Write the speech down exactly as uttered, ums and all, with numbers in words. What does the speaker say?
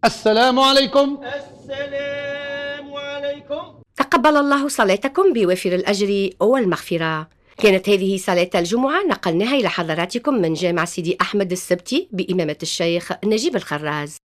السلام عليكم. السلام عليكم. تقبل الله صلاتكم بوافر الأجر والمغفرة. كانت هذه صلاة الجمعة نقلناها إلى حضراتكم من جامع سيدي أحمد السبتي بإمامة الشيخ نجيب الخراز.